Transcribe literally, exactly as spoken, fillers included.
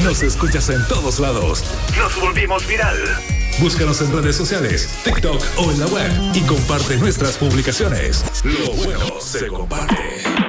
Nos escuchas en todos lados. Nos volvimos viral. Búscanos en redes sociales, TikTok o en la web y comparte nuestras publicaciones. Lo bueno se comparte.